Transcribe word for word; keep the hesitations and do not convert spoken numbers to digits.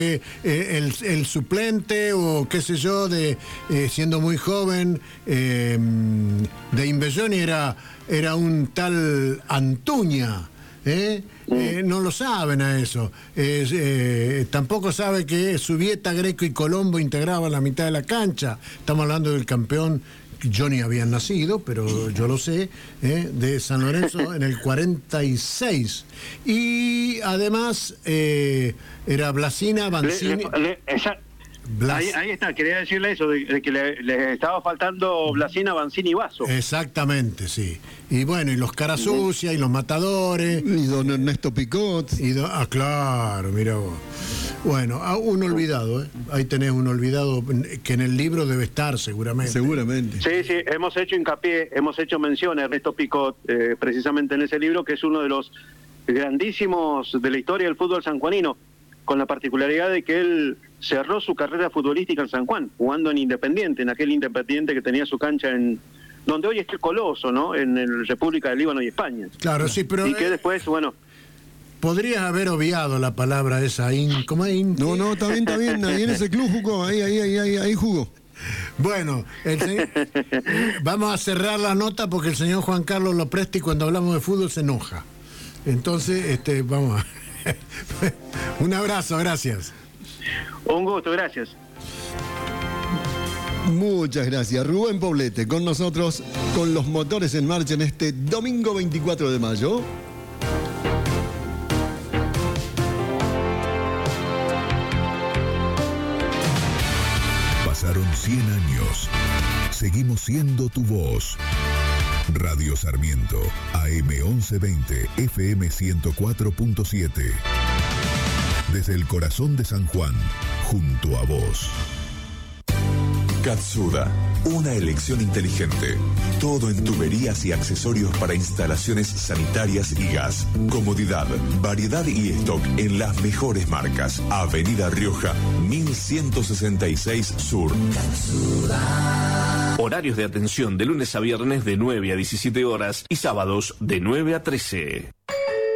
Eh, el, el suplente o qué sé yo, de eh, siendo muy joven, eh, de Imbelloni era, era un tal Antuña. ¿Eh? Eh, no lo saben a eso. Eh, eh, tampoco sabe que Subieta, Greco y Colombo integraban la mitad de la cancha. Estamos hablando del campeón. Yo ni había nacido, pero yo lo sé, ¿eh? De San Lorenzo en el cuarenta y seis. Y además eh, era Blasina, Banzini... Le, le, esa, Blas... ahí, ahí está, quería decirle eso, de, de que le, le estaba faltando Blasina, Banzini y Vaso. Exactamente, sí. Y bueno, y los cara sucia, y los matadores... Y don Ernesto Picot. Y do... Ah, claro, mira vos. Bueno, un olvidado, ¿eh? Ahí tenés un olvidado que en el libro debe estar seguramente. Seguramente. Sí, sí, hemos hecho hincapié, hemos hecho mención a Ernesto Picot, eh, precisamente en ese libro, que es uno de los grandísimos de la historia del fútbol sanjuanino, con la particularidad de que él cerró su carrera futbolística en San Juan, jugando en Independiente, en aquel Independiente que tenía su cancha en... donde hoy está el Coloso, ¿no? En la República del Líbano y España. Claro, sí, pero... Y que después, bueno... Podrías haber obviado la palabra esa, in, ¿cómo es? In, no, no, está bien, está bien, ahí en ese club jugó, ahí, ahí, ahí, ahí, ahí jugó. Bueno, el señor, vamos a cerrar la nota porque el señor Juan Carlos Lopresti cuando hablamos de fútbol se enoja. Entonces, este, vamos a... Un abrazo, gracias. Un gusto, gracias. Muchas gracias. Rubén Poblete con nosotros, con los motores en marcha en este domingo veinticuatro de mayo. Pasaron cien años. Seguimos siendo tu voz. Radio Sarmiento, A M once veinte, F M ciento cuatro punto siete. Desde el corazón de San Juan, junto a vos. Katsuda, una elección inteligente. Todo en tuberías y accesorios para instalaciones sanitarias y gas. Comodidad, variedad y stock en las mejores marcas. Avenida Rioja, mil ciento sesenta y seis Sur. Katsuda. Horarios de atención de lunes a viernes de nueve a diecisiete horas y sábados de nueve a trece.